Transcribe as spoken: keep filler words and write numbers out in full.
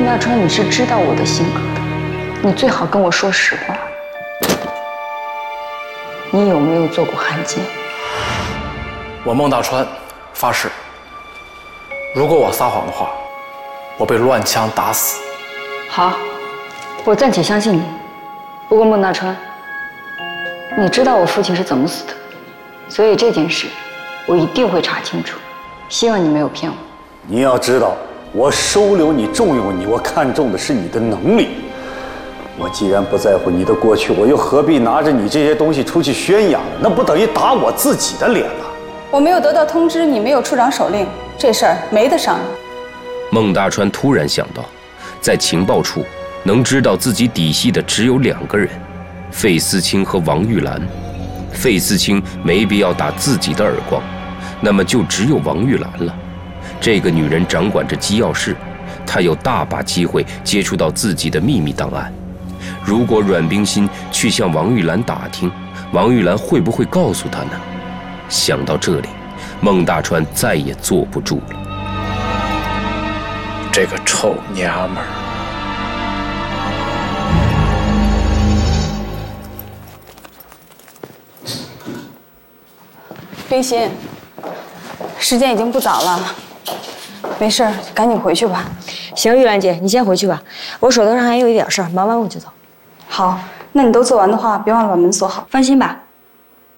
孟大川，你是知道我的性格的，你最好跟我说实话。你有没有做过汉奸？ 我孟大川发誓，如果我撒谎的话，我被乱枪打死。 好，我暂且相信你。不过孟大川，你知道我父亲是怎么死的，所以这件事我一定会查清楚。希望你没有骗我。 你要知道，我收留你、重用你，我看重的是你的能力。我既然不在乎你的过去，我又何必拿着你这些东西出去宣扬呢？那不等于打我自己的脸吗？ 我没有得到通知，你没有处长手令，这事儿没得商量。 孟大川突然想到，在情报处能知道自己底细的只有两个人，费思清和王玉兰。费思清没必要打自己的耳光，那么就只有王玉兰了。这个女人掌管着机要室，她有大把机会接触到自己的秘密档案。如果阮冰心去向王玉兰打听，王玉兰会不会告诉她呢？想到这里，孟大川再也坐不住了。 这个臭娘们儿！ 冰心，时间已经不早了，没事，赶紧回去吧。 行，玉兰姐，你先回去吧，我手头上还有一点事儿，忙完我就走。 好，那你都做完的话，别忘了把门锁好。 放心吧。